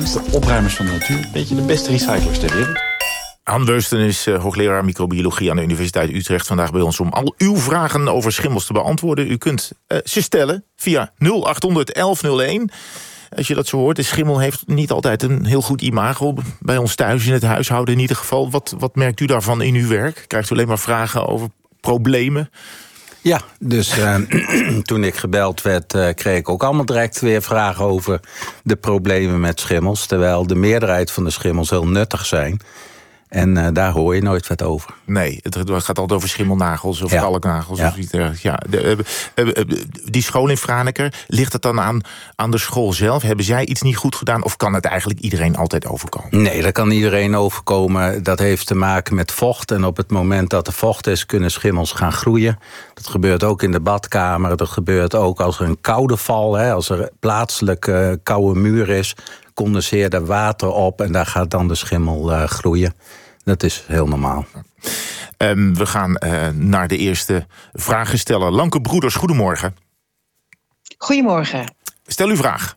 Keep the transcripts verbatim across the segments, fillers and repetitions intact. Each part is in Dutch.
toekomst. De opruimers van de natuur, een beetje de beste recyclers ter wereld. Han Weusten is uh, hoogleraar microbiologie aan de Universiteit Utrecht. Vandaag bij ons om al uw vragen over schimmels te beantwoorden. U kunt uh, ze stellen via nul acht honderd elf nul één. Als je dat zo hoort, de schimmel heeft niet altijd een heel goed imago. Bij ons thuis in het huishouden in ieder geval. Wat, wat merkt u daarvan in uw werk? Krijgt u alleen maar vragen over problemen? Ja, dus uh, toen ik gebeld werd, uh, kreeg ik ook allemaal direct weer vragen over de problemen met schimmels. Terwijl de meerderheid van de schimmels heel nuttig zijn. En uh, daar hoor je nooit wat over. Nee, het gaat altijd over schimmelnagels of ja. kalknagels. Ja. Of iets dergelijks. Ja, de, uh, uh, uh, die school in Franeker, ligt het dan aan, aan de school zelf? Hebben zij iets niet goed gedaan? Of kan het eigenlijk iedereen altijd overkomen? Nee, dat kan iedereen overkomen. Dat heeft te maken met vocht. En op het moment dat er vocht is, kunnen schimmels gaan groeien. Dat gebeurt ook in de badkamer. Dat gebeurt ook als er een koude val, hè, als er plaatselijk uh, koude muur is, condenseert er water op en daar gaat dan de schimmel uh, groeien. Dat is heel normaal. Um, we gaan uh, naar de eerste vragen stellen. Lanke Broeders, goedemorgen. Goedemorgen. Stel uw vraag.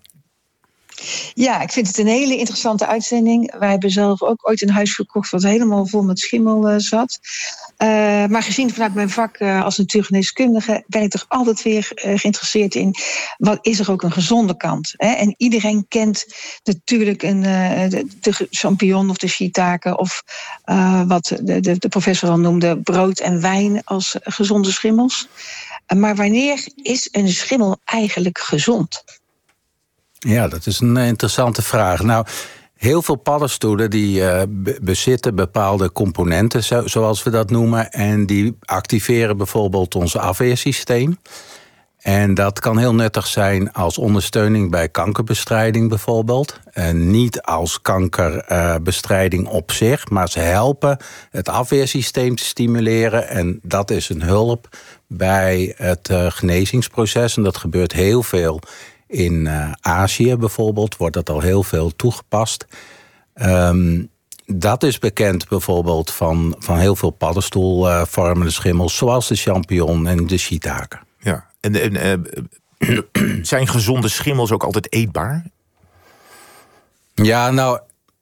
Ja, ik vind het een hele interessante uitzending. Wij hebben zelf ook ooit een huis verkocht wat helemaal vol met schimmel uh, zat. Uh, maar gezien vanuit mijn vak uh, als natuurgeneeskundige ben ik toch altijd weer uh, geïnteresseerd in wat is er ook een gezonde kant. Hè? En iedereen kent natuurlijk een, uh, de, de champignon of de shiitake of uh, wat de, de, de professor al noemde, brood en wijn als gezonde schimmels. Uh, maar wanneer is een schimmel eigenlijk gezond? Ja, dat is een interessante vraag. Nou, heel veel paddenstoelen die uh, be- bezitten bepaalde componenten, zo, zoals we dat noemen. En die activeren bijvoorbeeld ons afweersysteem. En dat kan heel nuttig zijn als ondersteuning bij kankerbestrijding bijvoorbeeld. En niet als kankerbestrijding uh, op zich, maar ze helpen het afweersysteem te stimuleren. En dat is een hulp bij het uh, genezingsproces. En dat gebeurt heel veel. In uh, Azië bijvoorbeeld wordt dat al heel veel toegepast. Um, dat is bekend bijvoorbeeld van, van heel veel paddenstoelvormende uh, schimmels, zoals de champignon en de shiitake. Ja, en, en uh, zijn gezonde schimmels ook altijd eetbaar? Ja, nou,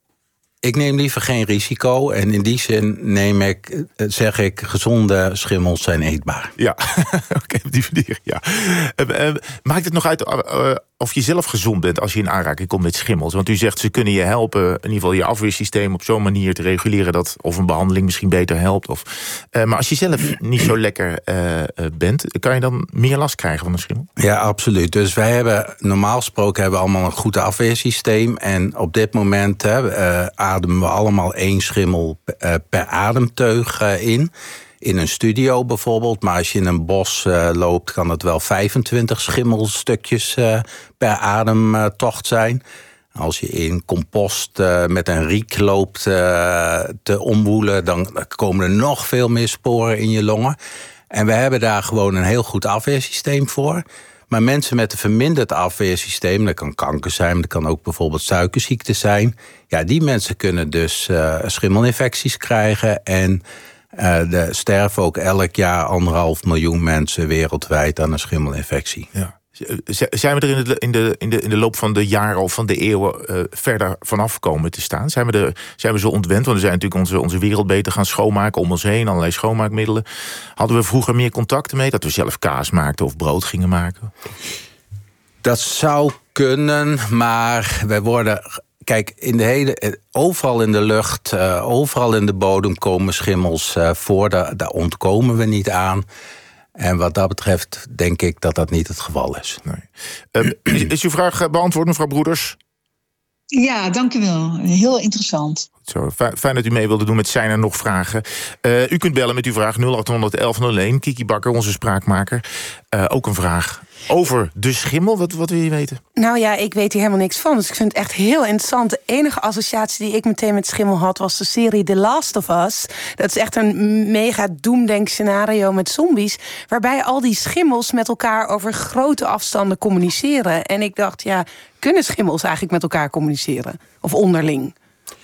ik neem liever geen risico. En in die zin neem ik, zeg ik, gezonde schimmels zijn eetbaar. Ja, oké, okay, op die manier, ja. Uh, uh, maakt het nog uit uh, of je zelf gezond bent als je in aanraking komt met schimmels? Want u zegt, ze kunnen je helpen, in ieder geval je afweersysteem op zo'n manier te reguleren dat of een behandeling misschien beter helpt. Of, uh, maar als je zelf niet zo lekker uh, uh, bent, kan je dan meer last krijgen van een schimmel? Ja, absoluut. Dus wij hebben, normaal gesproken hebben we allemaal een goed afweersysteem. En op dit moment hè, uh, ademen we allemaal één schimmel uh, per ademteug uh, in. In een studio bijvoorbeeld, maar als je in een bos uh, loopt, kan het wel vijfentwintig schimmelstukjes uh, per ademtocht zijn. Als je in compost uh, met een riek loopt uh, te omwoelen, dan komen er nog veel meer sporen in je longen. En we hebben daar gewoon een heel goed afweersysteem voor. Maar mensen met een verminderd afweersysteem, dat kan kanker zijn, dat kan ook bijvoorbeeld suikerziekte zijn. Ja, die mensen kunnen dus uh, schimmelinfecties krijgen en Uh, er sterven ook elk jaar anderhalf miljoen mensen wereldwijd aan een schimmelinfectie. Ja. Zijn we er in de, in, de, in, de, in de loop van de jaren of van de eeuwen uh, verder vanaf komen te staan? Zijn we, er, zijn we zo ontwend? Want we zijn natuurlijk onze, onze wereld beter gaan schoonmaken om ons heen. Allerlei schoonmaakmiddelen. Hadden we vroeger meer contacten mee? Dat we zelf kaas maakten of brood gingen maken? Dat zou kunnen, maar wij worden... Kijk, in de hele, overal in de lucht, uh, overal in de bodem komen schimmels uh, voor. Daar, daar ontkomen we niet aan. En wat dat betreft denk ik dat dat niet het geval is. Nee. Uh, is, is uw vraag beantwoord, mevrouw Broeders? Ja, dank u wel. Heel interessant. Zo, fijn dat u mee wilde doen met Zijn er nog vragen. Uh, u kunt bellen met uw vraag nul acht honderd elf nul één. Kiki Bakker, onze spraakmaker. Uh, ook een vraag over de schimmel. Wat, wat wil je weten? Nou ja, ik weet hier helemaal niks van. Dus ik vind het echt heel interessant. De enige associatie die ik meteen met schimmel had was de serie The Last of Us. Dat is echt een mega doemdenk scenario met zombies, waarbij al die schimmels met elkaar over grote afstanden communiceren. En ik dacht, ja, kunnen schimmels eigenlijk met elkaar communiceren? Of onderling?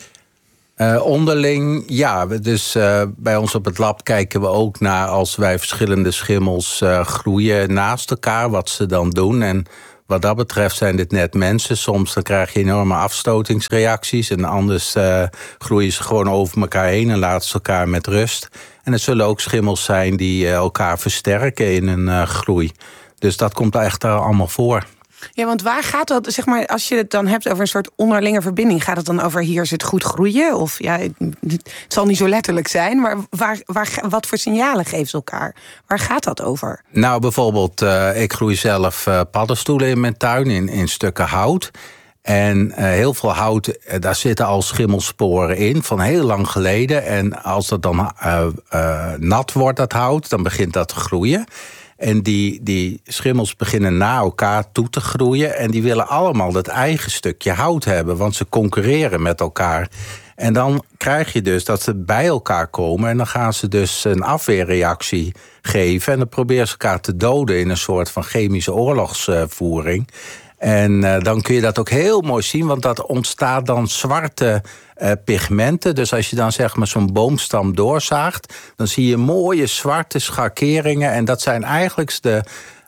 Uh, onderling, ja. Dus uh, bij ons op het lab kijken we ook naar als wij verschillende schimmels uh, groeien naast elkaar, wat ze dan doen. En wat dat betreft zijn dit net mensen. Soms dan krijg je enorme afstotingsreacties. En anders uh, groeien ze gewoon over elkaar heen en laten ze elkaar met rust. En het zullen ook schimmels zijn die uh, elkaar versterken in hun uh, groei. Dus dat komt echt uh, allemaal voor. Ja, want waar gaat dat, zeg maar, als je het dan hebt over een soort onderlinge verbinding, gaat het dan over hier zit goed groeien? Of ja, het zal niet zo letterlijk zijn, maar waar, waar, wat voor signalen geven ze elkaar? Waar gaat dat over? Nou, bijvoorbeeld, uh, ik groei zelf uh, paddenstoelen in mijn tuin in, in stukken hout. En uh, heel veel hout, uh, daar zitten al schimmelsporen in van heel lang geleden. En als dat dan uh, uh, nat wordt, dat hout, dan begint dat te groeien. En die, die schimmels beginnen na elkaar toe te groeien. En die willen allemaal dat eigen stukje hout hebben. Want ze concurreren met elkaar. En dan krijg je dus dat ze bij elkaar komen. En dan gaan ze dus een afweerreactie geven. En dan proberen ze elkaar te doden in een soort van chemische oorlogsvoering. En uh, dan kun je dat ook heel mooi zien. Want dat ontstaat dan zwarte uh, pigmenten. Dus als je dan zeg maar zo'n boomstam doorzaagt, dan zie je mooie zwarte schakeringen. En dat zijn eigenlijk de,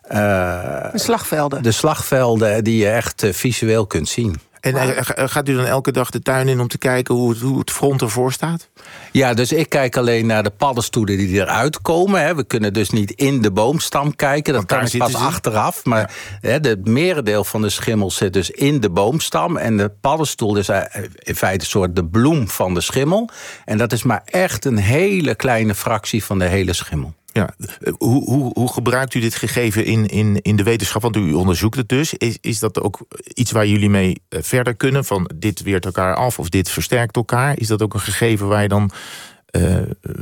uh, de slagvelden. De slagvelden die je echt uh, visueel kunt zien. En uh, gaat u dan elke dag de tuin in om te kijken hoe het, hoe het front ervoor staat? Ja, dus ik kijk alleen naar de paddenstoelen die eruit komen. Hè. We kunnen dus niet in de boomstam kijken. Dat kan ik pas achteraf. Maar ja. hè, het merendeel van de schimmels zit dus in de boomstam. En de paddenstoel is in feite een soort de bloem van de schimmel. En dat is maar echt een hele kleine fractie van de hele schimmel. Ja, hoe, hoe, hoe gebruikt u dit gegeven in, in, in de wetenschap? Want u onderzoekt het dus. Is, is dat ook iets waar jullie mee verder kunnen? Van dit weert elkaar af of dit versterkt elkaar? Is dat ook een gegeven waar je dan uh,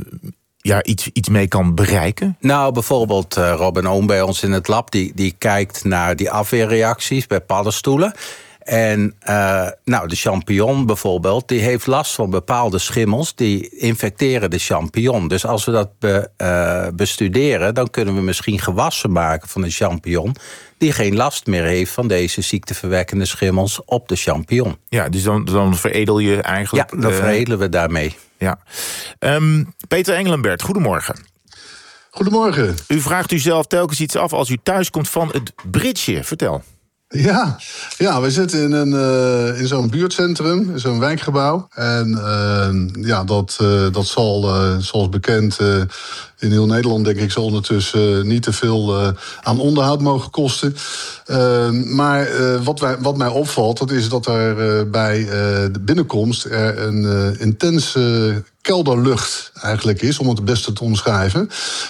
ja, iets, iets mee kan bereiken? Nou, bijvoorbeeld uh, Robin Oom bij ons in het lab, die, die kijkt naar die afweerreacties bij paddenstoelen. En uh, nou, de champignon bijvoorbeeld, die heeft last van bepaalde schimmels, die infecteren de champignon. Dus als we dat be, uh, bestuderen, dan kunnen we misschien gewassen maken van een champignon die geen last meer heeft van deze ziekteverwekkende schimmels op de champignon. Ja, dus dan, dan veredel je eigenlijk... Ja, dan uh, veredelen we daarmee. Ja. Um, Peter Engelenbert, goedemorgen. Goedemorgen. U vraagt u zelf telkens iets af als u thuis komt van het bridge. Vertel. Ja, ja, we zitten in, een, uh, in zo'n buurtcentrum, in zo'n wijkgebouw. En uh, ja, dat, uh, dat zal, uh, zoals bekend, uh, in heel Nederland, denk ik, zal ondertussen uh, niet te veel uh, aan onderhoud mogen kosten. Uh, maar uh, wat, wij, wat mij opvalt, dat is dat er uh, bij uh, de binnenkomst er een uh, intense kelderlucht eigenlijk is, om het het beste te omschrijven.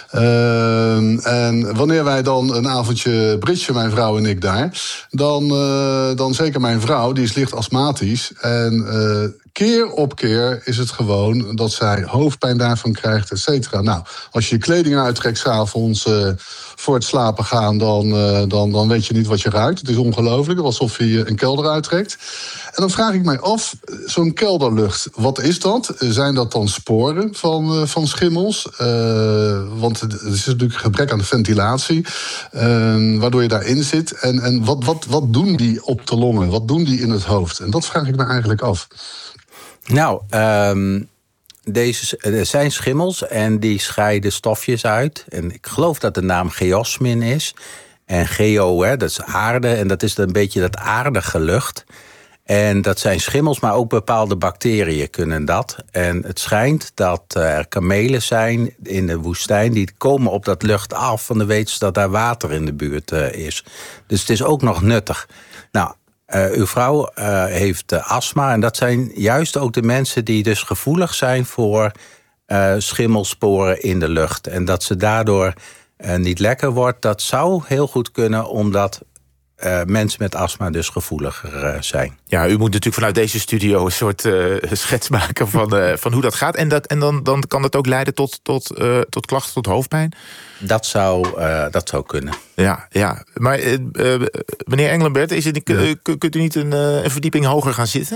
Uh, en wanneer wij dan een avondje bridgen, mijn vrouw en ik daar, dan, uh, dan zeker mijn vrouw, die is licht astmatisch. En uh, keer op keer is het gewoon dat zij hoofdpijn daarvan krijgt, et cetera. Nou, als je je kleding uittrekt 's avonds uh, voor het slapen gaan, dan, uh, dan, dan weet je niet wat je ruikt. Het is ongelooflijk, alsof je een kelder uittrekt. En dan vraag ik mij af, zo'n kelderlucht, wat is dat? Zijn dat dan sporen van, uh, van schimmels? Uh, want het is natuurlijk gebrek aan de ventilatie, uh, waardoor je daarin zit. En, en wat, wat, wat doen die op de longen? Wat doen die in het hoofd? En dat vraag ik me eigenlijk af. Nou, um, deze er zijn schimmels en die scheiden stofjes uit. En ik geloof dat de naam geosmin is. En geo, hè, dat is aarde. En dat is een beetje dat aardige lucht. En dat zijn schimmels, maar ook bepaalde bacteriën kunnen dat. En het schijnt dat er kamelen zijn in de woestijn, die komen op dat lucht af, van de weten ze dat daar water in de buurt uh, is. Dus het is ook nog nuttig. Nou, uh, uw vrouw uh, heeft uh, astma en dat zijn juist ook de mensen die dus gevoelig zijn voor uh, schimmelsporen in de lucht. En dat ze daardoor uh, niet lekker wordt, dat zou heel goed kunnen, omdat Uh, mensen met astma dus gevoeliger uh, zijn. Ja, u moet natuurlijk vanuit deze studio een soort uh, schets maken van, uh, van hoe dat gaat. En, dat, en dan, dan kan dat ook leiden tot, tot, uh, tot klachten, tot hoofdpijn? Dat zou, uh, dat zou kunnen. Ja, ja. Maar uh, uh, meneer Engelenbert, is het, uh, kunt u niet een, uh, een verdieping hoger gaan zitten?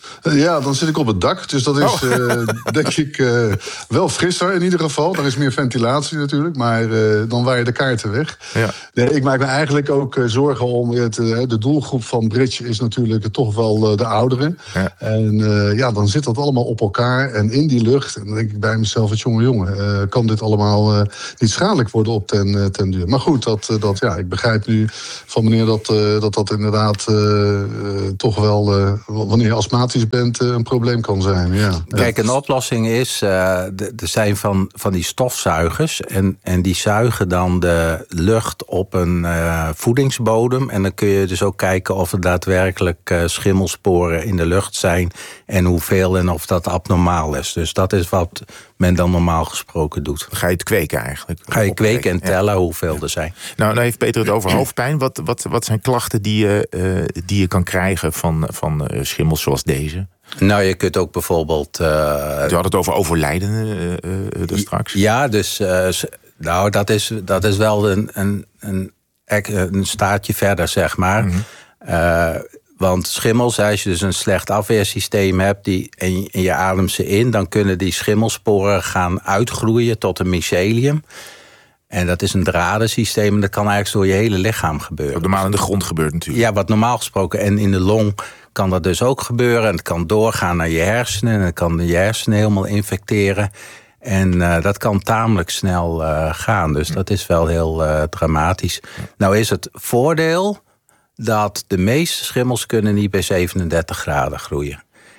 Uh, ja, dan zit ik op het dak. Dus dat is, oh. uh, denk ik, uh, wel frisser in ieder geval. Er is meer ventilatie natuurlijk, maar uh, dan waaien de kaarten weg. Ja. Nee, ik maak me eigenlijk ook uh, zorgen om... Het, uh, de doelgroep van Bridge is natuurlijk toch wel uh, de ouderen. Ja. En uh, ja, dan zit dat allemaal op elkaar en in die lucht. En dan denk ik bij mezelf, het jonge jongen, uh, kan dit allemaal uh, niet schadelijk worden op ten, uh, ten duur. Maar goed, dat, uh, dat, ja, ik begrijp nu van meneer dat uh, dat, dat inderdaad uh, uh, toch wel, uh, wanneer je astmatisch bent, uh, een probleem kan zijn. Ja. Kijk, een oplossing is, uh, er zijn van, van die stofzuigers en, en die zuigen dan de lucht op een uh, voedingsbodem. En dan kun je dus ook kijken of er daadwerkelijk uh, schimmelsporen in de lucht zijn en hoeveel en of dat abnormaal is. Dus dat is wat men dan normaal gesproken doet. Ga je het kweken eigenlijk? Ga je kweken en tellen ja. hoeveel ja. er zijn. Nou, nou heeft Peter het over hoofdpijn. Wat, wat, wat zijn klachten die je, uh, die je kan krijgen van, van uh, schimmels zoals deze? Nou, je kunt ook bijvoorbeeld... Uh, je had het over overlijden uh, uh, dus straks. Ja, dus uh, nou, dat is, dat is wel een, een, een, een staartje verder, zeg maar. Mm-hmm. Uh, Want schimmels, als je dus een slecht afweersysteem hebt die, en, je, en je ademt ze in, dan kunnen die schimmelsporen gaan uitgroeien tot een mycelium. En dat is een dradensysteem en dat kan eigenlijk door je hele lichaam gebeuren. Wat normaal in de grond gebeurt natuurlijk. Ja, wat normaal gesproken. En in de long kan dat dus ook gebeuren. En het kan doorgaan naar je hersenen. En het kan je hersenen helemaal infecteren. En uh, dat kan tamelijk snel uh, gaan. Dus dat is wel heel uh, dramatisch. Nou is het voordeel dat de meeste schimmels kunnen niet bij zevenendertig graden groeien.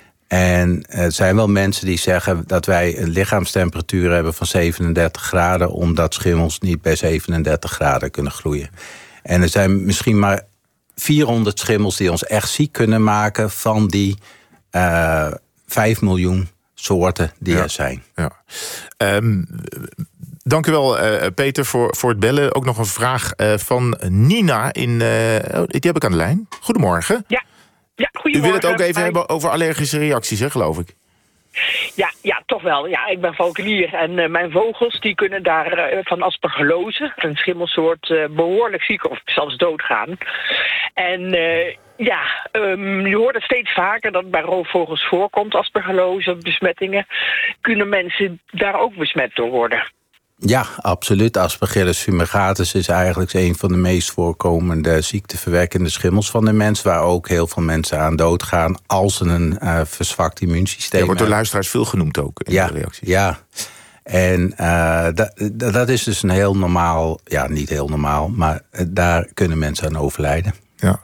En er zijn wel mensen die zeggen dat wij een lichaamstemperatuur hebben van zevenendertig graden... omdat schimmels niet bij zevenendertig graden kunnen groeien. En er zijn misschien maar vierhonderd schimmels die ons echt ziek kunnen maken van die uh, vijf miljoen soorten die ja. er zijn. Ja. Um, dank u wel, uh, Peter, voor, voor het bellen. Ook nog een vraag uh, van Nina. In, uh, die heb ik aan de lijn. Goedemorgen. Ja, ja goedemorgen. U wil het ook even hebben over allergische reacties, hè, geloof ik? Ja, ja, toch wel. Ja, ik ben valkenier en uh, mijn vogels die kunnen daar uh, van aspergillose, een schimmelsoort, uh, behoorlijk ziek of zelfs doodgaan. En uh, ja, um, je hoort het steeds vaker dat bij roofvogels voorkomt, aspergillose besmettingen. Kunnen mensen daar ook besmet door worden? Ja, absoluut. Aspergillus fumigatus is eigenlijk een van de meest voorkomende ziekteverwekkende schimmels van de mens, waar ook heel veel mensen aan doodgaan als ze een uh, verzwakt immuunsysteem ja, wordt door luisteraars veel genoemd ook in ja, de reacties. Ja, en uh, dat, dat is dus een heel normaal, ja, niet heel normaal, maar daar kunnen mensen aan overlijden. Ja.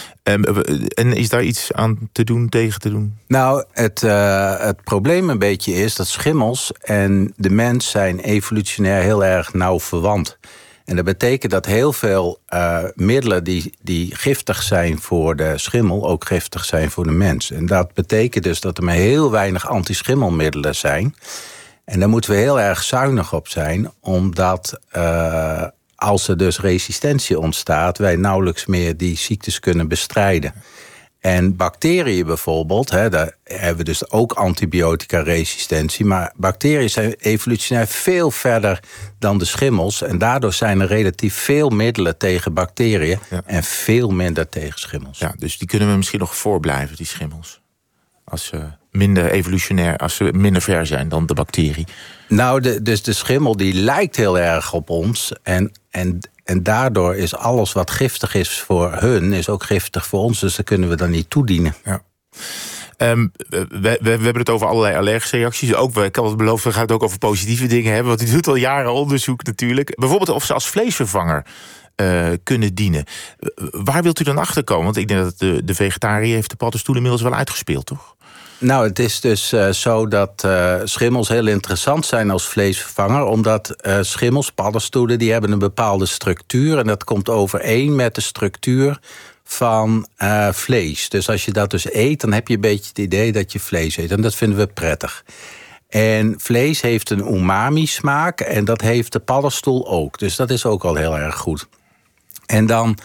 En is daar iets aan te doen, tegen te doen? Nou, het, uh, het probleem een beetje is dat schimmels en de mens zijn evolutionair heel erg nauw verwant. En dat betekent dat heel veel uh, middelen die, die giftig zijn voor de schimmel ook giftig zijn voor de mens. En dat betekent dus dat er maar heel weinig antischimmelmiddelen zijn. En daar moeten we heel erg zuinig op zijn, omdat Uh, als er dus resistentie ontstaat, wij nauwelijks meer die ziektes kunnen bestrijden. En bacteriën bijvoorbeeld, hè, daar hebben we dus ook antibiotica-resistentie. Maar bacteriën zijn evolutionair veel verder dan de schimmels. En daardoor zijn er relatief veel middelen tegen bacteriën ja. en veel minder tegen schimmels. Ja, dus die kunnen we misschien nog voorblijven, die schimmels. Als ze minder evolutionair, als ze minder ver zijn dan de bacterie. Nou, de, dus de schimmel die lijkt heel erg op ons. En, en, en daardoor is alles wat giftig is voor hun, is ook giftig voor ons. Dus dat kunnen we dan niet toedienen. Ja. Um, we, we, we hebben het over allerlei allergische reacties. Ook, ik had het beloofd, we gaan het ook over positieve dingen hebben. Want u doet al jaren onderzoek natuurlijk. Bijvoorbeeld of ze als vleesvervanger Uh, kunnen dienen. Uh, waar wilt u dan achter komen? Want ik denk dat de, de vegetariër heeft de paddenstoel inmiddels wel uitgespeeld, toch? Nou, het is dus uh, zo dat uh, schimmels heel interessant zijn als vleesvervanger. Omdat uh, schimmels, paddenstoelen, die hebben een bepaalde structuur. En dat komt overeen met de structuur van uh, vlees. Dus als je dat dus eet, dan heb je een beetje het idee dat je vlees eet. En dat vinden we prettig. En vlees heeft een umami-smaak en dat heeft de paddenstoel ook. Dus dat is ook al heel erg goed. En dan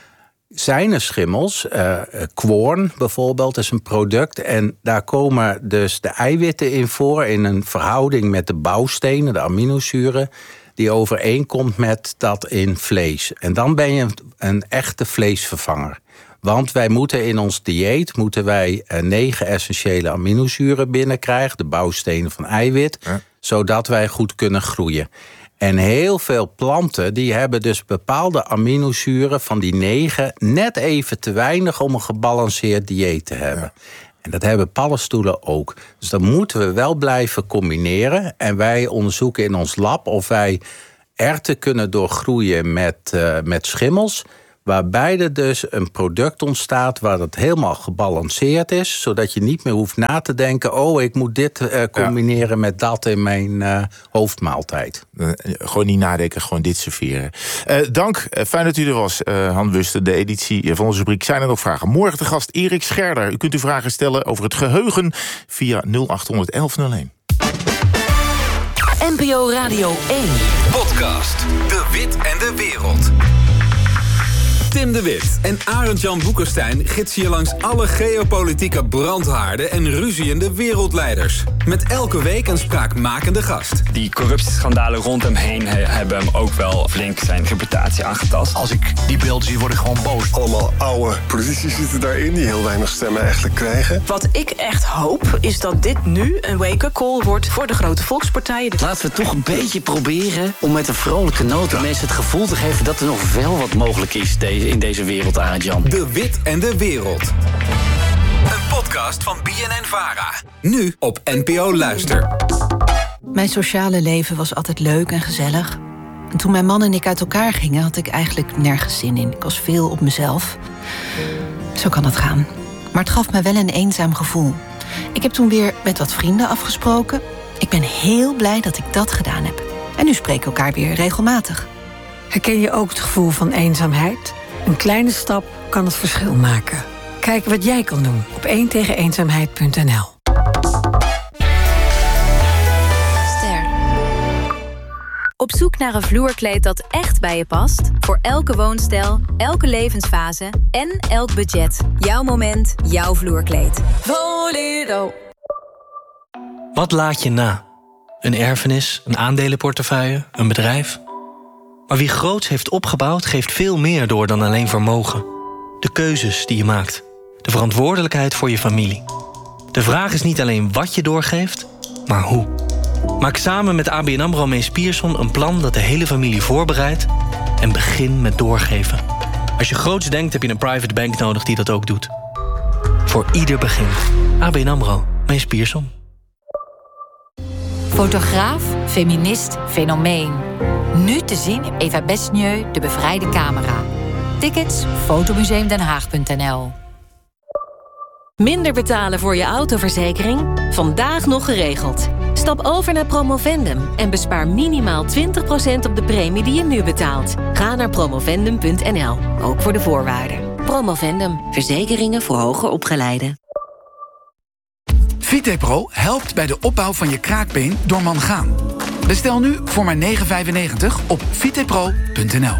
zijn er schimmels, uh, Quorn bijvoorbeeld is een product. En daar komen dus de eiwitten in voor in een verhouding met de bouwstenen, de aminozuren, die overeenkomt met dat in vlees. En dan ben je een, een echte vleesvervanger. Want wij moeten in ons dieet moeten wij uh, negen essentiële aminozuren binnenkrijgen, de bouwstenen van eiwit, ja. zodat wij goed kunnen groeien. En heel veel planten die hebben dus bepaalde aminozuren van die negen net even te weinig om een gebalanceerd dieet te hebben. Ja. En dat hebben paddenstoelen ook. Dus dat moeten we wel blijven combineren. En wij onderzoeken in ons lab of wij erwten kunnen doorgroeien met, uh, met schimmels. Waarbij er dus een product ontstaat waar het helemaal gebalanceerd is. Zodat je niet meer hoeft na te denken, oh, ik moet dit uh, combineren ja. met dat in mijn uh, hoofdmaaltijd. Uh, gewoon niet nadenken, gewoon dit serveren. Uh, dank, uh, fijn dat u er was, uh, Han Wusten. De editie van onze rubriek Zijn er nog vragen? Morgen de gast Erik Scherder. U kunt uw vragen stellen over het geheugen via nul acht honderd elf nul een. N P O Radio één. Podcast De Wit en de Wereld. Tim de Wit en Arend-Jan Boekenstein gidsen je langs alle geopolitieke brandhaarden en ruziende wereldleiders. Met elke week een spraakmakende gast. Die corruptieschandalen rond hem heen hebben hem ook wel flink zijn reputatie aangetast. Als ik die beelden zie, word ik gewoon boos. Allemaal oude politici zitten daarin die heel weinig stemmen eigenlijk krijgen. Wat ik echt hoop, is dat dit nu een wake-up call wordt voor de grote volkspartijen. Laten we toch een beetje proberen om met een vrolijke noot de mensen het gevoel te geven dat er nog wel wat mogelijk is in deze wereld, Arend-Jan. De Wit en de Wereld. Een podcast van B N N-Vara. Nu op N P O Luister. Mijn sociale leven was altijd leuk en gezellig. En toen mijn man en ik uit elkaar gingen, had ik eigenlijk nergens zin in. Ik was veel op mezelf. Zo kan het gaan. Maar het gaf me wel een eenzaam gevoel. Ik heb toen weer met wat vrienden afgesproken. Ik ben heel blij dat ik dat gedaan heb. En nu spreken we elkaar weer regelmatig. Herken je ook het gevoel van eenzaamheid? Een kleine stap kan het verschil maken. Kijk wat jij kan doen op één tegen eenzaamheid punt n l. Ster. Op zoek naar een vloerkleed dat echt bij je past? Voor elke woonstijl, elke levensfase en elk budget. Jouw moment, jouw vloerkleed. Volero. Wat laat je na? Een erfenis, een aandelenportefeuille, een bedrijf? Maar wie groots heeft opgebouwd, geeft veel meer door dan alleen vermogen. De keuzes die je maakt. De verantwoordelijkheid voor je familie. De vraag is niet alleen wat je doorgeeft, maar hoe. Maak samen met A B N AMRO Mees Pierson een plan dat de hele familie voorbereidt. En begin met doorgeven. Als je groots denkt, heb je een private bank nodig die dat ook doet. Voor ieder begin. A B N AMRO Mees Pierson. Fotograaf, feminist, fenomeen. Nu te zien in Eva Besnieu, De Bevrijde Camera. Tickets, fotomuseumdenhaag punt n l. Minder betalen voor je autoverzekering? Vandaag nog geregeld. Stap over naar Promovendum en bespaar minimaal twintig procent op de premie die je nu betaalt. Ga naar promovendum punt n l, ook voor de voorwaarden. Promovendum, verzekeringen voor hoger opgeleiden. Vitepro helpt bij de opbouw van je kraakbeen door mangaan. Bestel nu voor maar negen vijfennegentig op vitepro punt n l.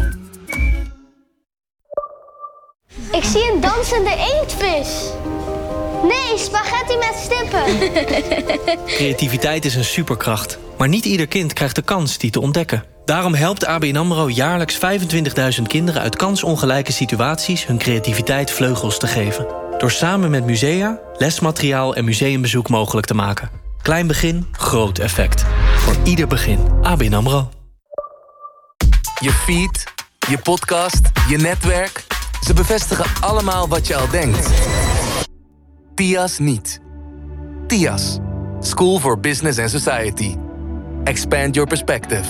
Ik zie een dansende inktvis. Nee, spaghetti met stippen. Creativiteit is een superkracht. Maar niet ieder kind krijgt de kans die te ontdekken. Daarom helpt A B N AMRO jaarlijks vijfentwintigduizend kinderen uit kansongelijke situaties hun creativiteit vleugels te geven. Door samen met musea, lesmateriaal en museumbezoek mogelijk te maken. Klein begin, groot effect. Voor ieder begin. A B N AMRO. Je feed, je podcast, je netwerk. Ze bevestigen allemaal wat je al denkt. T I A S niet. T I A S. School for Business and Society. Expand your perspective.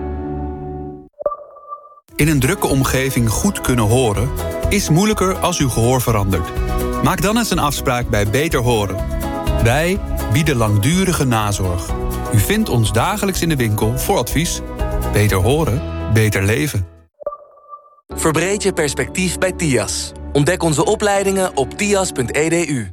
In een drukke omgeving goed kunnen horen is moeilijker als uw gehoor verandert. Maak dan eens een afspraak bij Beter Horen. Wij bieden langdurige nazorg. U vindt ons dagelijks in de winkel voor advies. Beter horen, beter leven. Verbreed je perspectief bij T I A S. Ontdek onze opleidingen op t i a s punt e d u.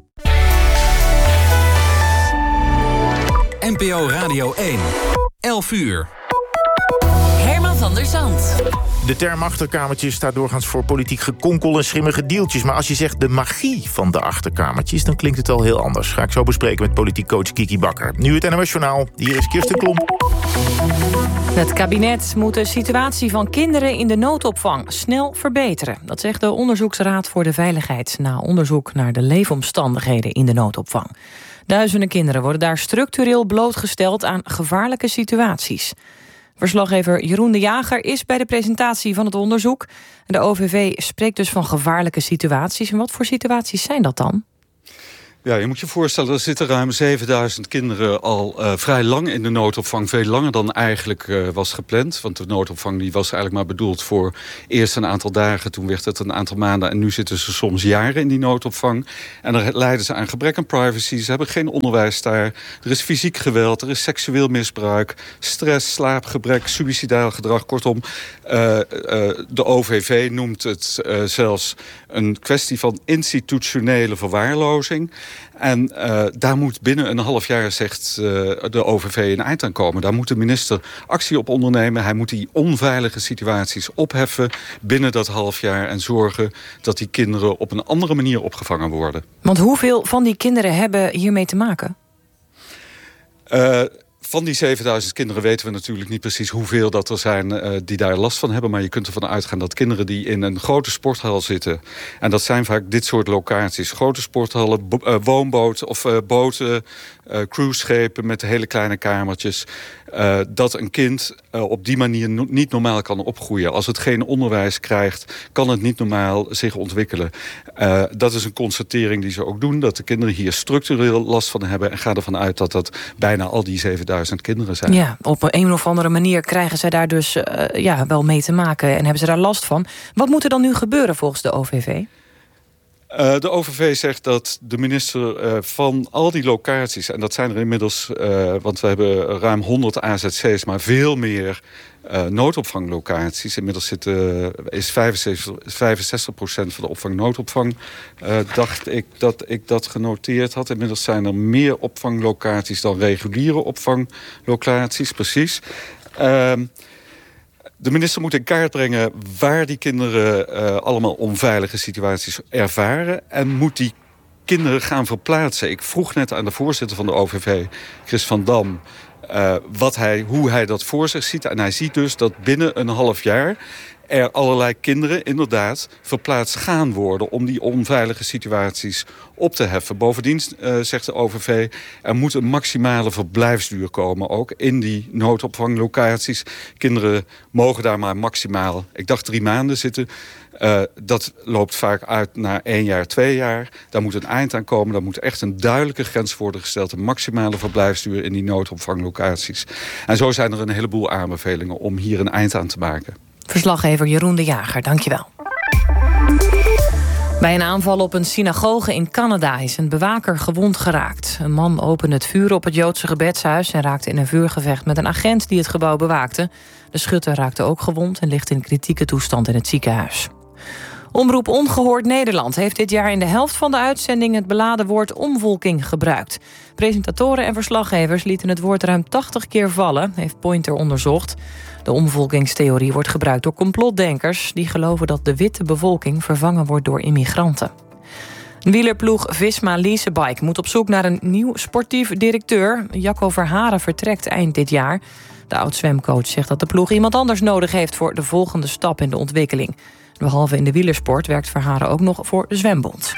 N P O Radio één. elf uur. Herman van der Zand. De term achterkamertjes staat doorgaans voor politiek gekonkel en schimmige deeltjes. Maar als je zegt de magie van de achterkamertjes, dan klinkt het al heel anders. Ga ik zo bespreken met politiek coach Kiki Bakker. Nu het N O S Journaal. Hier is Kirsten Klomp. Het kabinet moet de situatie van kinderen in de noodopvang snel verbeteren. Dat zegt de Onderzoeksraad voor de Veiligheid na onderzoek naar de leefomstandigheden in de noodopvang. Duizenden kinderen worden daar structureel blootgesteld aan gevaarlijke situaties. Verslaggever Jeroen de Jager is bij de presentatie van het onderzoek. De O V V spreekt dus van gevaarlijke situaties. En wat voor situaties zijn dat dan? Ja, je moet je voorstellen, er zitten ruim zevenduizend kinderen al uh, vrij lang in de noodopvang. Veel langer dan eigenlijk uh, was gepland. Want de noodopvang die was eigenlijk maar bedoeld voor eerst een aantal dagen. Toen werd het een aantal maanden en nu zitten ze soms jaren in die noodopvang. En dan lijden ze aan gebrek aan privacy. Ze hebben geen onderwijs daar. Er is fysiek geweld, er is seksueel misbruik, stress, slaapgebrek, suïcidaal gedrag. Kortom, uh, uh, de O V V noemt het uh, zelfs een kwestie van institutionele verwaarlozing. En uh, daar moet binnen een half jaar, zegt uh, de O V V, een eind aan komen. Daar moet de minister actie op ondernemen. Hij moet die onveilige situaties opheffen binnen dat half jaar en zorgen dat die kinderen op een andere manier opgevangen worden. Want hoeveel van die kinderen hebben hiermee te maken? Uh, Van die zevenduizend kinderen weten we natuurlijk niet precies hoeveel dat er zijn uh, die daar last van hebben. Maar je kunt ervan uitgaan dat kinderen die in een grote sporthal zitten. En dat zijn vaak dit soort locaties. Grote sporthallen, bo- uh, woonboten of uh, boten, uh, cruiseschepen met hele kleine kamertjes. Uh, dat een kind uh, op die manier no- niet normaal kan opgroeien. Als het geen onderwijs krijgt, kan het niet normaal zich ontwikkelen. Uh, dat is een constatering die ze ook doen. Dat de kinderen hier structureel last van hebben. En ga ervan uit dat dat bijna al die zevenduizend kinderen zijn. Ja, op een of andere manier krijgen zij daar dus uh, ja, wel mee te maken. En hebben ze daar last van. Wat moet er dan nu gebeuren volgens de O V V? Uh, de O V V zegt dat de minister uh, van al die locaties... en dat zijn er inmiddels, uh, want we hebben ruim honderd A Z C's... maar veel meer uh, noodopvanglocaties. Inmiddels zit, uh, is vijfenzestig procent van de opvang noodopvang. Uh, dacht ik dat ik dat genoteerd had. Inmiddels zijn er meer opvanglocaties dan reguliere opvanglocaties, precies. Uh, De minister moet in kaart brengen waar die kinderen uh, allemaal onveilige situaties ervaren. En moet die kinderen gaan verplaatsen. Ik vroeg net aan de voorzitter van de O V V, Chris van Dam, uh, wat hij, hoe hij dat voor zich ziet. En hij ziet dus dat binnen een half jaar er allerlei kinderen inderdaad verplaatst gaan worden om die onveilige situaties op te heffen. Bovendien, uh, zegt de O V V, er moet een maximale verblijfsduur komen ook in die noodopvanglocaties. Kinderen mogen daar maar maximaal, ik dacht drie maanden zitten. Uh, dat loopt vaak uit naar één jaar, twee jaar. Daar moet een eind aan komen. Daar moet echt een duidelijke grens worden gesteld. Een maximale verblijfsduur in die noodopvanglocaties. En zo zijn er een heleboel aanbevelingen om hier een eind aan te maken. Verslaggever Jeroen de Jager, dankjewel. Bij een aanval op een synagoge in Canada is een bewaker gewond geraakt. Een man opende het vuur op het Joodse gebedshuis en raakte in een vuurgevecht met een agent die het gebouw bewaakte. De schutter raakte ook gewond en ligt in kritieke toestand in het ziekenhuis. Omroep Ongehoord Nederland heeft dit jaar in de helft van de uitzending het beladen woord omvolking gebruikt. Presentatoren en verslaggevers lieten het woord ruim tachtig keer vallen, heeft Pointer onderzocht. De omvolkingstheorie wordt gebruikt door complotdenkers die geloven dat de witte bevolking vervangen wordt door immigranten. Wielerploeg Visma Leasebike moet op zoek naar een nieuw sportief directeur. Jacco Verharen vertrekt eind dit jaar. De oud-zwemcoach zegt dat de ploeg iemand anders nodig heeft voor de volgende stap in de ontwikkeling. Behalve in de wielersport werkt Verharen ook nog voor de zwembond.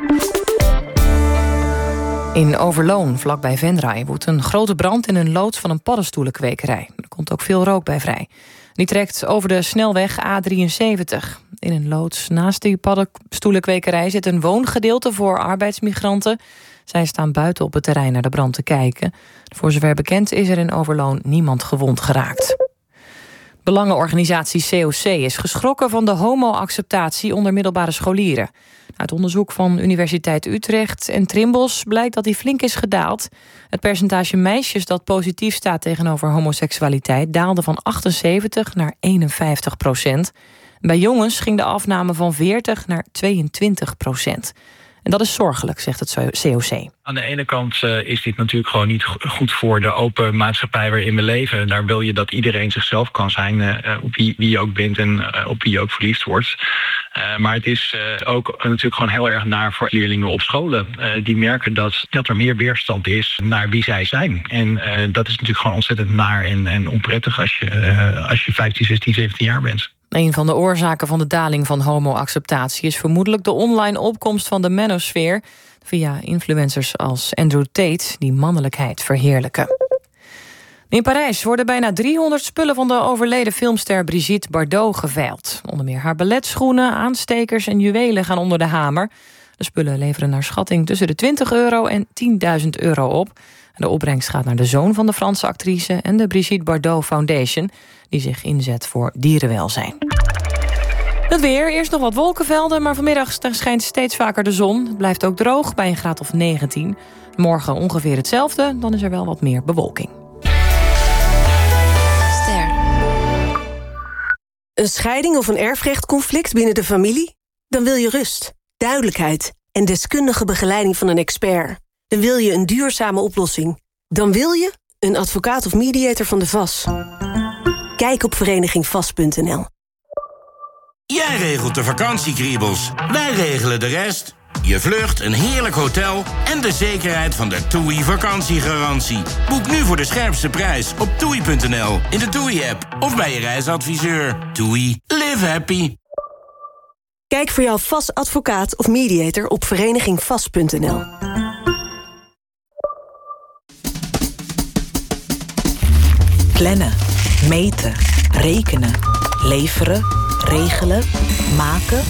In Overloon, vlakbij Venray, woedt een grote brand in een loods van een paddenstoelenkwekerij. Er komt ook veel rook bij vrij. Die trekt over de snelweg A drieënzeventig. In een loods naast die paddenstoelenkwekerij zit een woongedeelte voor arbeidsmigranten. Zij staan buiten op het terrein naar de brand te kijken. Voor zover bekend is er in Overloon niemand gewond geraakt. Belangenorganisatie C O C is geschrokken van de homo-acceptatie onder middelbare scholieren. Uit onderzoek van Universiteit Utrecht en Trimbos blijkt dat die flink is gedaald. Het percentage meisjes dat positief staat tegenover homoseksualiteit daalde van achtenzeventig naar eenenvijftig procent. Bij jongens ging de afname van veertig naar tweeëntwintig procent. En dat is zorgelijk, zegt het C O C. Aan de ene kant uh, is dit natuurlijk gewoon niet goed voor de open maatschappij waarin we leven. Daar wil je dat iedereen zichzelf kan zijn, uh, op wie, wie je ook bent en uh, op wie je ook verliefd wordt. Uh, maar het is uh, ook natuurlijk gewoon heel erg naar voor leerlingen op scholen. Uh, die merken dat, dat er meer weerstand is naar wie zij zijn. En uh, dat is natuurlijk gewoon ontzettend naar en, en onprettig als je, uh, als je vijftien, zestien, zeventien jaar bent. Een van de oorzaken van de daling van homo-acceptatie is vermoedelijk de online opkomst van de manosfeer via influencers als Andrew Tate die mannelijkheid verheerlijken. In Parijs worden bijna driehonderd spullen van de overleden filmster Brigitte Bardot geveild. Onder meer haar balletschoenen, aanstekers en juwelen gaan onder de hamer. De spullen leveren naar schatting tussen de twintig euro en tienduizend euro op. De opbrengst gaat naar de zoon van de Franse actrice en de Brigitte Bardot Foundation, die zich inzet voor dierenwelzijn. Het weer, eerst nog wat wolkenvelden, maar vanmiddag schijnt steeds vaker de zon. Het blijft ook droog bij een graad of negentien. Morgen ongeveer hetzelfde, dan is er wel wat meer bewolking. Ster. Een scheiding of een erfrechtconflict binnen de familie? Dan wil je rust, duidelijkheid en deskundige begeleiding van een expert. Dan wil je een duurzame oplossing. Dan wil je een advocaat of mediator van de V A S. Kijk op vereniging vast punt n l. Jij regelt de vakantiekriebels. Wij regelen de rest. Je vlucht, een heerlijk hotel en de zekerheid van de TUI vakantiegarantie. Boek nu voor de scherpste prijs op toei punt n l, in de TUI-app of bij je reisadviseur. TUI. Live happy. Kijk voor jouw V A S-advocaat of mediator op vereniging vast punt n l. Plannen, meten, rekenen, leveren, regelen, maken.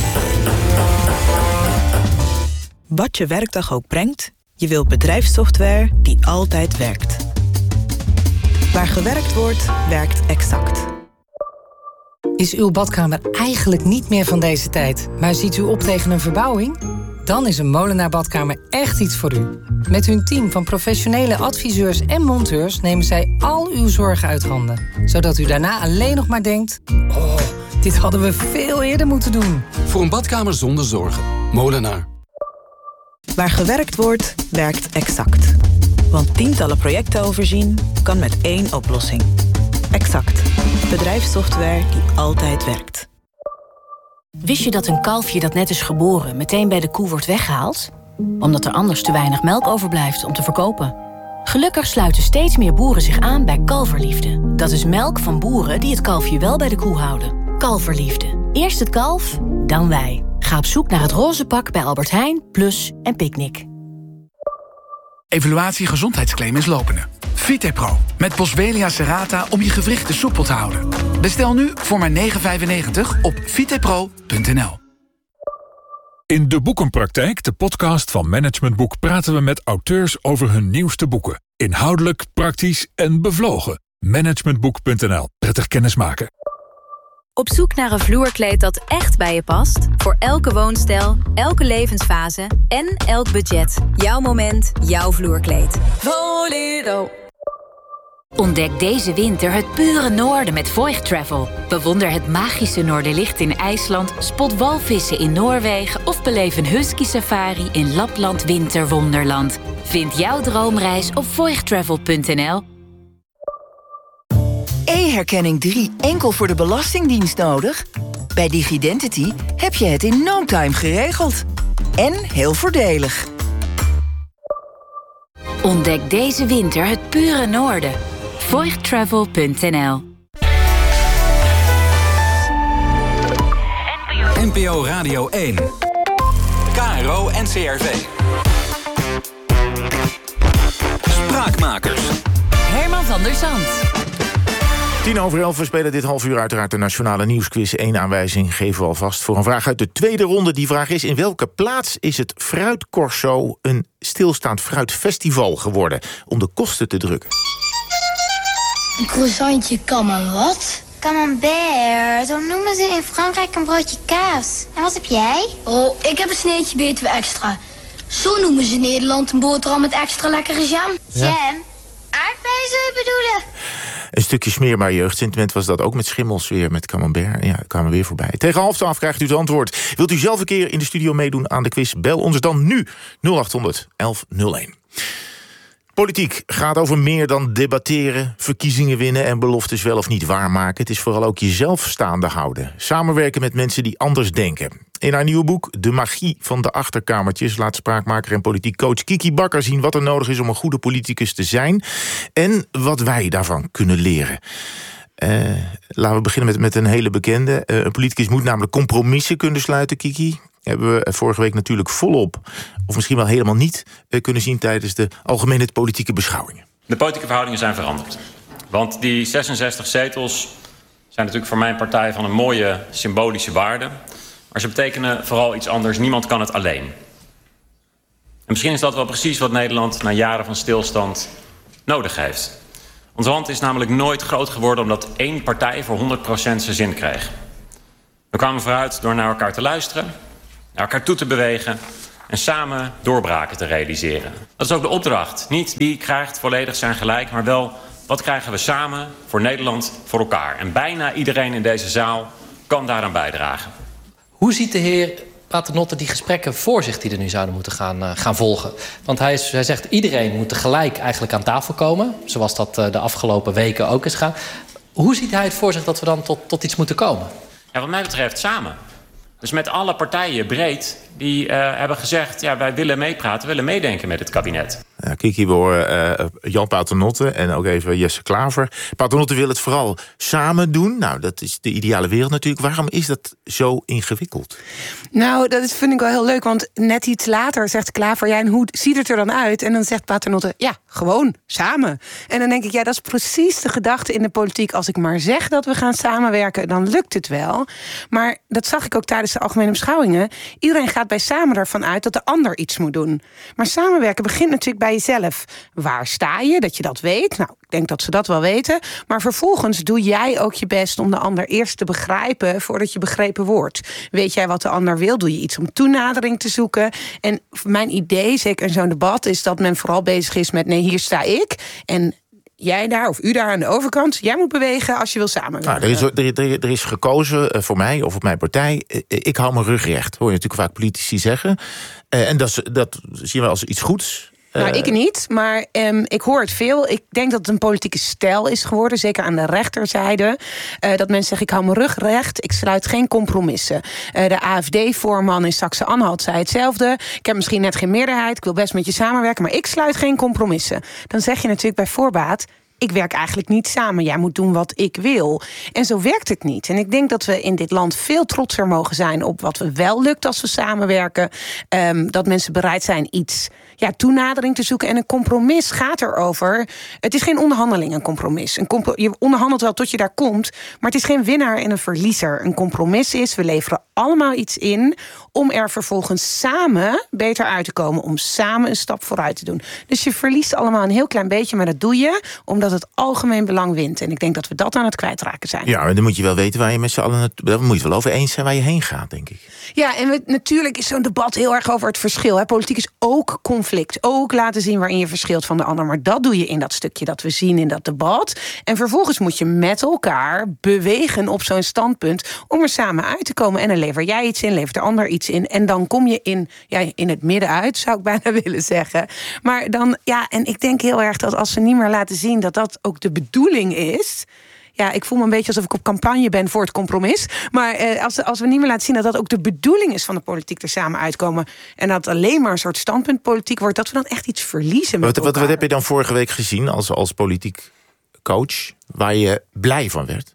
Wat je werkdag ook brengt, je wilt bedrijfssoftware die altijd werkt. Waar gewerkt wordt, werkt Exact. Is uw badkamer eigenlijk niet meer van deze tijd, maar ziet u op tegen een verbouwing? Dan is een Molenaar Badkamer echt iets voor u. Met hun team van professionele adviseurs en monteurs nemen zij al uw zorgen uit handen. Zodat u daarna alleen nog maar denkt: oh, dit hadden we veel eerder moeten doen. Voor een badkamer zonder zorgen. Molenaar. Waar gewerkt wordt, werkt Exact. Want tientallen projecten overzien kan met één oplossing. Exact. Bedrijfssoftware die altijd werkt. Wist je dat een kalfje dat net is geboren meteen bij de koe wordt weggehaald? Omdat er anders te weinig melk overblijft om te verkopen. Gelukkig sluiten steeds meer boeren zich aan bij Kalverliefde. Dat is melk van boeren die het kalfje wel bij de koe houden. Kalverliefde. Eerst het kalf, dan wij. Ga op zoek naar het roze pak bij Albert Heijn, Plus en Picnic. Evaluatie gezondheidsclaim is lopende. Vitepro met Boswellia serrata om je gewrichten soepel te houden. Bestel nu voor maar negen vijfennegentig op vitepro punt n l. In De Boekenpraktijk, de podcast van Management Boek, praten we met auteurs over hun nieuwste boeken. Inhoudelijk, praktisch en bevlogen. managementboek punt n l. Prettig kennismaken. Op zoek naar een vloerkleed dat echt bij je past? Voor elke woonstijl, elke levensfase en elk budget. Jouw moment, jouw vloerkleed. Volero. Ontdek deze winter het pure noorden met Voigt Travel. Bewonder het magische Noorderlicht in IJsland, spot walvissen in Noorwegen of beleef een husky safari in Lapland Winterwonderland. Vind jouw droomreis op voigt travel punt n l. E-herkenning drie enkel voor de Belastingdienst nodig? Bij Digidentity heb je het in no time geregeld. En heel voordelig. Ontdek deze winter het pure noorden. voigt travel punt n l. N P O Radio één. K R O en C R V. Spraakmakers. Herman van der Zand. Tien over elf, we spelen dit half uur uiteraard de Nationale Nieuwsquiz. Eén aanwijzing geven we alvast voor een vraag uit de tweede ronde. Die vraag is: in welke plaats is het Fruitcorso een stilstaand fruitfestival geworden? Om de kosten te drukken. Een croissantje camembert? Camembert, zo noemen ze in Frankrijk een broodje kaas. En wat heb jij? Oh, ik heb een sneetje B T W extra. Zo noemen ze in Nederland een boterham met extra lekkere jam. Jam? Aardbeien bedoelen? Een stukje smeerbaar jeugdsentiment was dat ook met schimmels weer, met camembert. Ja, kwamen we weer voorbij. Tegen half twaalf krijgt u het antwoord. Wilt u zelf een keer in de studio meedoen aan de quiz? Bel ons dan nu nul acht honderd, elf nul één. Politiek gaat over meer dan debatteren, verkiezingen winnen en beloftes wel of niet waarmaken. Het is vooral ook jezelf staande houden. Samenwerken met mensen die anders denken. In haar nieuwe boek De Magie van de Achterkamertjes laat spraakmaker en politiek coach Kiki Bakker zien wat er nodig is om een goede politicus te zijn en wat wij daarvan kunnen leren. Uh, laten we beginnen met, met een hele bekende. Uh, een politicus moet namelijk compromissen kunnen sluiten, Kiki. Hebben we vorige week natuurlijk volop, of misschien wel helemaal niet, uh, kunnen zien tijdens de algemene politieke beschouwingen. De politieke verhoudingen zijn veranderd. Want die zesenzestig zetels zijn natuurlijk voor mijn partij van een mooie symbolische waarde. Maar ze betekenen vooral iets anders. Niemand kan het alleen. En misschien is dat wel precies wat Nederland na jaren van stilstand nodig heeft. Ons land is namelijk nooit groot geworden omdat één partij voor honderd procent zijn zin kreeg. We kwamen vooruit door naar elkaar te luisteren, naar elkaar toe te bewegen en samen doorbraken te realiseren. Dat is ook de opdracht. Niet wie krijgt volledig zijn gelijk, maar wel wat krijgen we samen voor Nederland voor elkaar. En bijna iedereen in deze zaal kan daaraan bijdragen. Hoe ziet de heer Paternotte die gesprekken voor zich die er nu zouden moeten gaan, uh, gaan volgen? Want hij, is, hij zegt iedereen moet tegelijk eigenlijk aan tafel komen, zoals dat uh, de afgelopen weken ook is gaan. Hoe ziet hij het voor zich dat we dan tot, tot iets moeten komen? Ja, wat mij betreft samen. Dus met alle partijen breed die uh, hebben gezegd, ja, wij willen meepraten, willen meedenken met het kabinet. Ja, Kiki, we horen uh, Jan Paternotte en ook even Jesse Klaver. Paternotte wil het vooral samen doen. Nou, dat is de ideale wereld natuurlijk. Waarom is dat zo ingewikkeld? Nou, dat vind ik wel heel leuk, want net iets later zegt Klaver, ja, en hoe ziet het er dan uit? En dan zegt Paternotte, ja, gewoon samen. En dan denk ik, ja, dat is precies de gedachte in de politiek. Als ik maar zeg dat we gaan samenwerken, dan lukt het wel. Maar dat zag ik ook tijdens de algemene beschouwingen. Iedereen gaat bij samen ervan uit dat de ander iets moet doen. Maar samenwerken begint natuurlijk bij jezelf. Waar sta je, dat je dat weet? Nou, ik denk dat ze dat wel weten. Maar vervolgens doe jij ook je best om de ander eerst te begrijpen voordat je begrepen wordt. Weet jij wat de ander wil? Doe je iets om toenadering te zoeken? En mijn idee, zeker in zo'n debat, is dat men vooral bezig is met nee, hier sta ik. En jij daar of u daar aan de overkant, jij moet bewegen als je wil samenwerken. Nou, er, is, er, er, er is gekozen voor mij of op mijn partij. Ik hou mijn rug recht. Hoor je natuurlijk vaak politici zeggen. En dat, dat zien we als iets goeds. Nou, ik niet, maar um, ik hoor het veel. Ik denk dat het een politieke stijl is geworden, zeker aan de rechterzijde. Uh, dat mensen zeggen, ik hou mijn rug recht, ik sluit geen compromissen. Uh, de A F D-voorman in Saxe-Anhalt zei hetzelfde. Ik heb misschien net geen meerderheid, ik wil best met je samenwerken, maar ik sluit geen compromissen. Dan zeg je natuurlijk bij voorbaat, ik werk eigenlijk niet samen. Jij moet doen wat ik wil. En zo werkt het niet. En ik denk dat we in dit land veel trotser mogen zijn op wat we wel lukt als we samenwerken. Um, dat mensen bereid zijn iets, ja, toenadering te zoeken. En een compromis gaat erover. Het is geen onderhandeling, een compromis. Een compro- je onderhandelt wel tot je daar komt, maar het is geen winnaar en een verliezer. Een compromis is, we leveren allemaal iets in om er vervolgens samen beter uit te komen. Om samen een stap vooruit te doen. Dus je verliest allemaal een heel klein beetje, maar dat doe je omdat het algemeen belang wint. En ik denk dat we dat aan het kwijtraken zijn. Ja, maar dan moet je wel weten waar je met z'n allen, daar moet je het wel over eens zijn waar je heen gaat, denk ik. Ja, en we, natuurlijk is zo'n debat heel erg over het verschil. Hè. Politiek is ook conflict. Ook laten zien waarin je verschilt van de ander. Maar dat doe je in dat stukje dat we zien in dat debat. En vervolgens moet je met elkaar bewegen op zo'n standpunt om er samen uit te komen. En dan lever jij iets in, levert de ander iets in. En dan kom je in, ja, in het midden uit, zou ik bijna willen zeggen. Maar dan, ja, en ik denk heel erg dat als ze niet meer laten zien dat dat ook de bedoeling is. Ja, ik voel me een beetje alsof ik op campagne ben voor het compromis. Maar eh, als, als we niet meer laten zien dat dat ook de bedoeling is van de politiek er samen uitkomen. En dat alleen maar een soort standpuntpolitiek wordt, dat we dan echt iets verliezen met wat, wat, wat heb je dan vorige week gezien als, als politiek coach waar je blij van werd?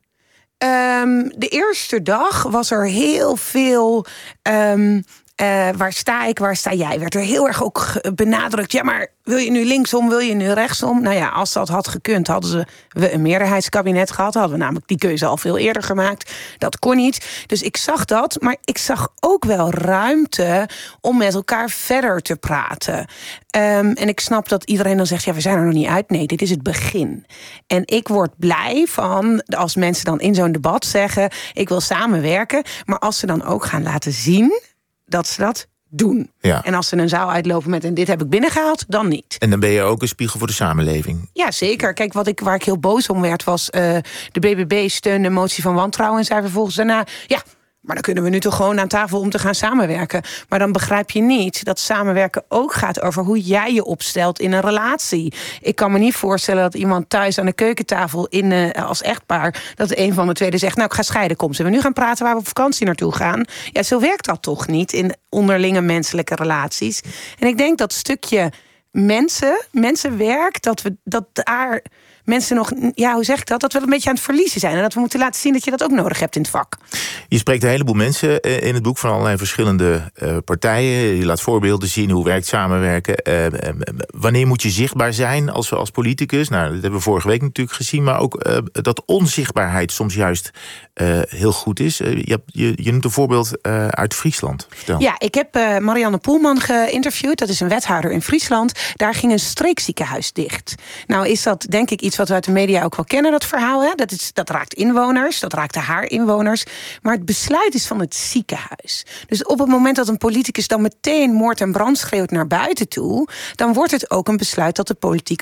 Um, de eerste dag was er heel veel. Um, Uh, waar sta ik, waar sta jij? Werd er heel erg ook benadrukt. Ja, maar wil je nu linksom, wil je nu rechtsom? Nou ja, als dat had gekund, hadden ze, we een meerderheidskabinet gehad. Hadden we namelijk die keuze al veel eerder gemaakt. Dat kon niet. Dus ik zag dat, maar ik zag ook wel ruimte om met elkaar verder te praten. Um, en ik snap dat iedereen dan zegt, ja, we zijn er nog niet uit. Nee, dit is het begin. En ik word blij van, als mensen dan in zo'n debat zeggen, ik wil samenwerken. Maar als ze dan ook gaan laten zien dat ze dat doen. Ja. En als ze een zaal uitlopen met en dit heb ik binnengehaald, dan niet. En dan ben je ook een spiegel voor de samenleving. Ja, zeker. Kijk, wat ik, waar ik heel boos om werd was uh, de B B B steunde een motie van wantrouwen en zei vervolgens daarna, ja, maar dan kunnen we nu toch gewoon aan tafel om te gaan samenwerken. Maar dan begrijp je niet dat samenwerken ook gaat over hoe jij je opstelt in een relatie. Ik kan me niet voorstellen dat iemand thuis aan de keukentafel in, uh, als echtpaar, dat een van de tweede zegt, nou, ik ga scheiden, kom, zullen we nu gaan praten waar we op vakantie naartoe gaan? Ja, zo werkt dat toch niet in onderlinge menselijke relaties. En ik denk dat stukje mensen, mensenwerk, dat we dat daar mensen nog, ja, hoe zeg ik dat? Dat we een beetje aan het verliezen zijn. En dat we moeten laten zien dat je dat ook nodig hebt in het vak. Je spreekt een heleboel mensen in het boek van allerlei verschillende uh, partijen. Je laat voorbeelden zien, hoe werkt samenwerken. Uh, uh, wanneer moet je zichtbaar zijn als, als politicus? Nou, dat hebben we vorige week natuurlijk gezien. Maar ook uh, dat onzichtbaarheid soms juist uh, heel goed is. Uh, je, je, je noemt een voorbeeld uh, uit Friesland. Vertel. Ja, ik heb uh, Marianne Poelman geïnterviewd. Dat is een wethouder in Friesland. Daar ging een streekziekenhuis dicht. Nou is dat denk ik iets wat we uit de media ook wel kennen, dat verhaal. Hè? Dat, is, dat raakt inwoners, dat raakte haar inwoners. Maar het besluit is van het ziekenhuis. Dus op het moment dat een politicus dan meteen moord en brand schreeuwt naar buiten toe, dan wordt het ook een besluit dat de politiek